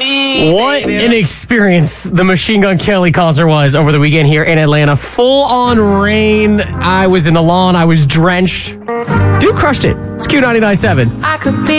What an experience the Machine Gun Kelly concert was over the weekend here in Atlanta. Full on rain. I was in the lawn. I was drenched. Dude crushed it. It's Q99.7.